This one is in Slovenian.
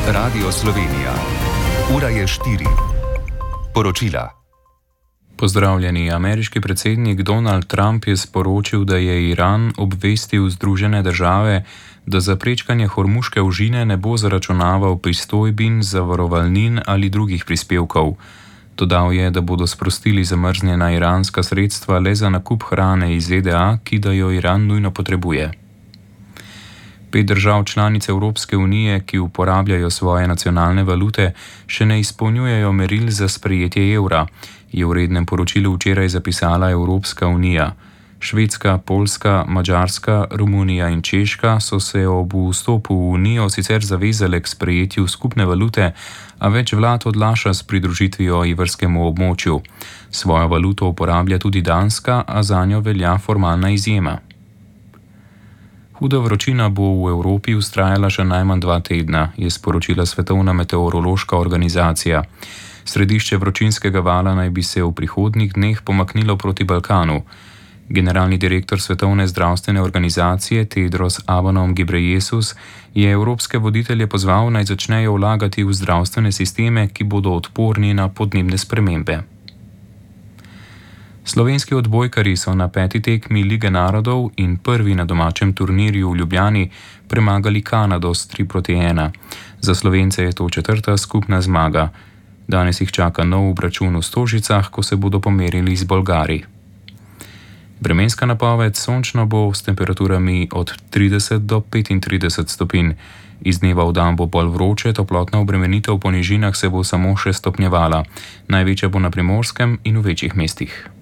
Radio Slovenija. Ura je 4. Poročila. Pozdravljeni. Ameriški predsednik Donald Trump je sporočil, da je Iran obvestil Združene države, da za prečkanje Hormuške ožine ne bo zaračunaval pristojbin, zavarovalnin ali drugih prispevkov. Dodal je, da bodo sprostili zamrznjena iranska sredstva le za nakup hrane iz ZDA, ki da jo Iran nujno potrebuje. 5 držav članic Evropske unije, ki uporabljajo svoje nacionalne valute, še ne izpolnjujejo meril za sprejetje evra, je v rednem poročilu včeraj zapisala Evropska unija. Švedska, Poljska, Madžarska, Romunija in Češka so se ob vstopu v unijo sicer zavezale k sprejetju skupne valute, a več vlad odlaša s pridružitvijo evrskemu območju. Svojo valuto uporablja tudi Danska, a zanjo velja formalna izjema. Huda vročina bo v Evropi vztrajala še najmanj 2 tedna, je sporočila Svetovna meteorološka organizacija. Središče vročinskega vala naj bi se v prihodnjih dneh pomaknilo proti Balkanu. Generalni direktor Svetovne zdravstvene organizacije Tedros Adhanom Ghebreyesus je evropske voditelje pozval, naj začnejo vlagati v zdravstvene sisteme, ki bodo odporni na podnebne spremembe. Slovenski odbojkarji so na 5. tekmi Lige narodov in prvi na domačem turnirju v Ljubljani premagali Kanado s 3-1. Za Slovence je to 4. skupna zmaga. Danes jih čaka nov obračun v Stožicah, ko se bodo pomerili z Bolgari. Vremenska napoved: sončno bo s temperaturami od 30 do 35 stopinj. Iz dneva v dan bo bolj vroče, toplotna obremenitev po nižinah se bo samo še stopnjevala. Največja bo na Primorskem in v večjih mestih.